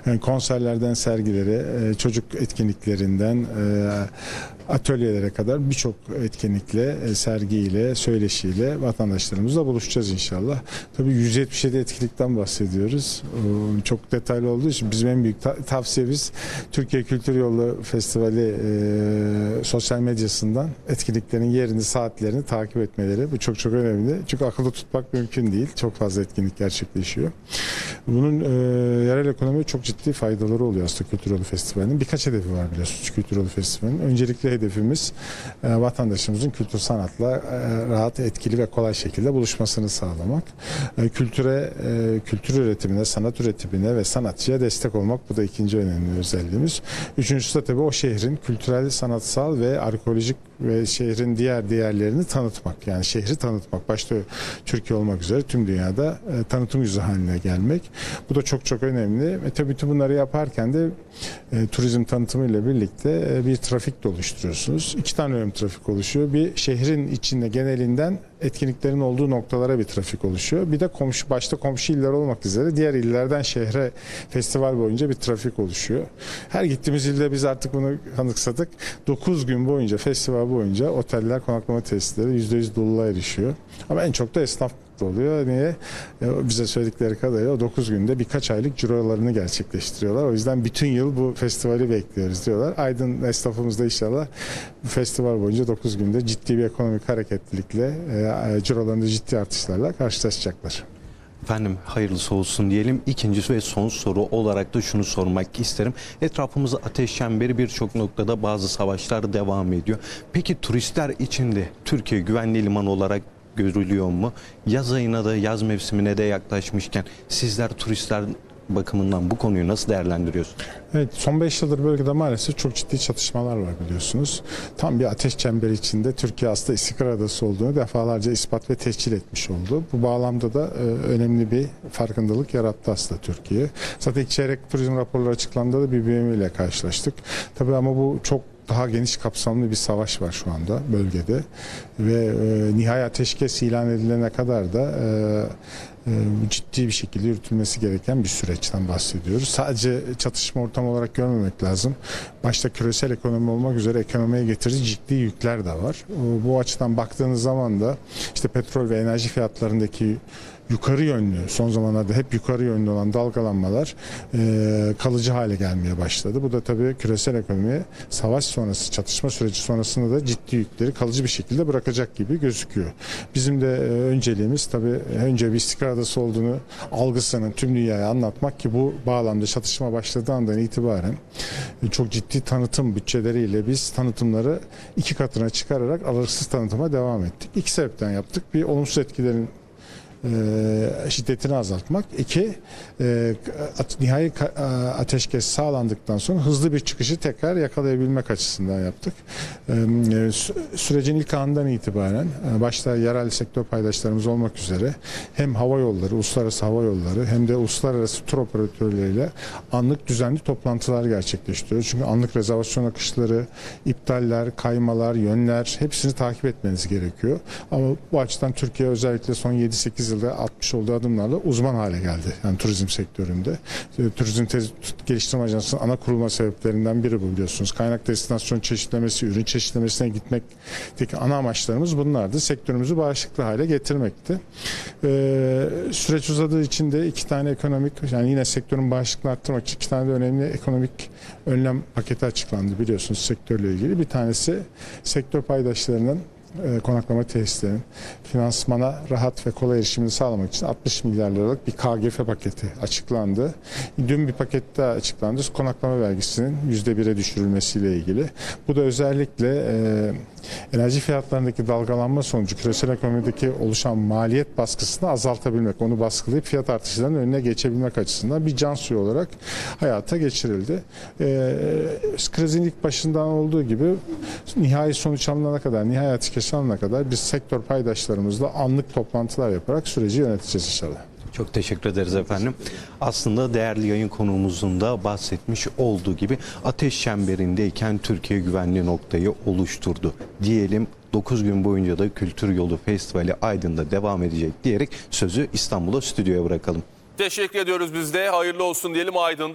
Yani konserlerden sergilere, çocuk etkinliklerinden atölyelere kadar birçok etkinlikle, sergiyle, söyleşiyle vatandaşlarımızla buluşacağız inşallah. Tabii 177 etkinlikten bahsediyoruz. Çok detaylı olduğu için bizim en büyük tavsiyemiz Türkiye Kültür Yolu Festivali sosyal medyasından etkinliklerin yerini, saatlerini takip etmeleri. Bu çok önemli. Çünkü akılda tutmak mümkün değil. Çok fazla etkinlik gerçekleşiyor. Bunun yerel ekonomiye çok ciddi faydaları oluyor aslında Kültür Yolu Festivali'nin. Birkaç hedefi var biliyorsunuz Kültür Yolu Festivali'nin. Öncelikle hedefimiz vatandaşımızın kültür sanatla rahat, etkili ve kolay şekilde buluşmasını sağlamak. Kültür üretimine, sanat üretimine ve sanatçıya destek olmak, bu da ikinci önemli özelliğimiz. Üçüncüsü de tabii o şehrin kültürel, sanatsal ve arkeolojik ve şehrin diğer değerlerini tanıtmak. Yani şehri tanıtmak. Başta Türkiye olmak üzere tüm dünyada tanıtım yüzü haline gelmek. Bu da çok önemli. Tabii bütün bunları yaparken de turizm tanıtımı ile birlikte bir trafik de oluşturuyorsunuz. İki tane önemli trafik oluşuyor. Bir, şehrin içinde genelinden etkinliklerin olduğu noktalara bir trafik oluşuyor. Bir de başta komşu iller olmak üzere diğer illerden şehre festival boyunca bir trafik oluşuyor. Her gittiğimiz ilde biz artık bunu kanıksadık. 9 gün boyunca, festival boyunca oteller, konaklama tesisleri %100 doluluğa erişiyor. Ama en çok da esnaf oluyor. Niye? Bize söyledikleri kadarıyla o 9 günde birkaç aylık cirolarını gerçekleştiriyorlar. O yüzden bütün yıl bu festivali bekliyoruz diyorlar. Aydın esnafımız da inşallah bu festival boyunca 9 günde ciddi bir ekonomik hareketlilikle, cirolarında ciddi artışlarla karşılaşacaklar. Efendim hayırlısı olsun diyelim. İkincisi ve son soru olarak da şunu sormak isterim. Etrafımızda ateş çemberi, birçok noktada bazı savaşlar devam ediyor. Peki turistler için de Türkiye güvenli liman olarak görülüyor mu? Yaz ayına da, yaz mevsimine de yaklaşmışken sizler turistler bakımından bu konuyu nasıl değerlendiriyorsunuz? Evet, son 5 yıldır bölgede maalesef çok ciddi çatışmalar var biliyorsunuz. Tam bir ateş çemberi içinde Türkiye aslında istikrar adası olduğunu defalarca ispat ve tescil etmiş oldu. Bu bağlamda da önemli bir farkındalık yarattı aslında Türkiye. Zaten ilk çeyrek turizm raporları açıklandığında da bir büyümeyle karşılaştık. Tabii ama bu çok daha geniş kapsamlı bir savaş var şu anda bölgede ve nihai ateşkes ilan edilene kadar da ciddi bir şekilde yürütülmesi gereken bir süreçten bahsediyoruz. Sadece çatışma ortamı olarak görmemek lazım. Başta küresel ekonomi olmak üzere ekonomiye getirici ciddi yükler de var. Bu açıdan baktığınız zaman da işte petrol ve enerji fiyatlarındaki yukarı yönlü, son zamanlarda hep yukarı yönlü olan dalgalanmalar kalıcı hale gelmeye başladı. Bu da tabii küresel ekonomiye savaş sonrası, çatışma süreci sonrasında da ciddi yükleri kalıcı bir şekilde bırakacak gibi gözüküyor. Bizim de önceliğimiz tabii önce bir istikrar adası olduğunu algısının tüm dünyaya anlatmak ki bu bağlamda çatışma başladığı andan itibaren çok ciddi tanıtım bütçeleriyle biz tanıtımları 2 katına çıkararak aralıksız tanıtıma devam ettik. 2 sebepten yaptık. Bir, olumsuz etkilerin şiddetini azaltmak. 2, nihai ateşkes sağlandıktan sonra hızlı bir çıkışı tekrar yakalayabilmek açısından yaptık. Sürecin ilk anından itibaren başta yerel sektör paydaşlarımız olmak üzere hem hava yolları, uluslararası hava yolları hem de uluslararası tur operatörleriyle anlık düzenli toplantılar gerçekleştiriyoruz. Çünkü anlık rezervasyon akışları, iptaller, kaymalar, yönler hepsini takip etmeniz gerekiyor. Ama bu açıdan Türkiye özellikle son 7-8 yılda atmış olduğu adımlarla uzman hale geldi. Yani turizm sektöründe. Turizm Geliştirme Ajansı'nın ana kurulma sebeplerinden biri bu biliyorsunuz. Kaynak destinasyon çeşitlemesi, ürün çeşitlemesine gitmekteki ana amaçlarımız bunlardı. Sektörümüzü bağışıklı hale getirmekti. Süreç uzadığı için de 2 tane ekonomik, yani yine sektörün bağışıklığını arttırmak için 2 tane de önemli ekonomik önlem paketi açıklandı biliyorsunuz sektörle ilgili. Bir tanesi sektör paydaşlarının konaklama tesislerinin finansmana rahat ve kolay erişimini sağlamak için 60 milyar liralık bir KGF paketi açıklandı. Dün bir paket daha açıklandı. Konaklama vergisinin %1'e düşürülmesiyle ilgili. Bu da özellikle enerji fiyatlarındaki dalgalanma sonucu küresel ekonomideki oluşan maliyet baskısını azaltabilmek, onu baskılayıp fiyat artışlarının önüne geçebilmek açısından bir can suyu olarak hayata geçirildi. Krizin ilk başından olduğu gibi nihai sonuç alınana kadar, nihai ateşkes alınana kadar biz sektör paydaşlarımızla anlık toplantılar yaparak süreci yöneteceğiz inşallah. Çok teşekkür ederiz efendim. Aslında değerli yayın konuğumuzun da bahsetmiş olduğu gibi ateş çemberindeyken Türkiye güvenli noktayı oluşturdu diyelim. 9 gün boyunca da Kültür Yolu Festivali Aydın'da devam edecek diyerek sözü İstanbul'a, stüdyoya bırakalım. Teşekkür ediyoruz biz de. Hayırlı olsun diyelim Aydın'da.